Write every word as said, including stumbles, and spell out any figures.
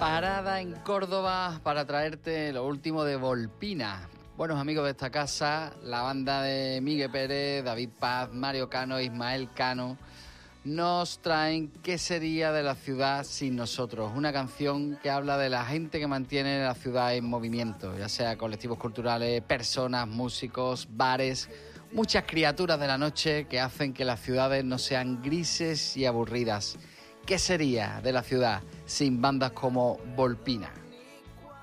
Parada en Córdoba para traerte lo último de Volpina. Buenos amigos de esta casa, la banda de Miguel Pérez, David Paz, Mario Cano, Ismael Cano, nos traen ¿Qué sería de la ciudad sin nosotros? Una canción que habla de la gente que mantiene la ciudad en movimiento, ya sea colectivos culturales, personas, músicos, bares, muchas criaturas de la noche que hacen que las ciudades no sean grises y aburridas. ¿Qué sería de la ciudad sin bandas como Volpina?